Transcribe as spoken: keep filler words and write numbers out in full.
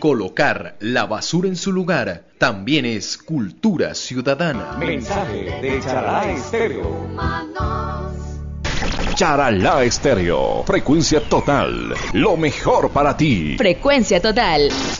colocar la basura en su lugar también es cultura ciudadana. Mensaje de Charalá Estéreo. Charalá Estéreo, frecuencia total, lo mejor para ti. Frecuencia total.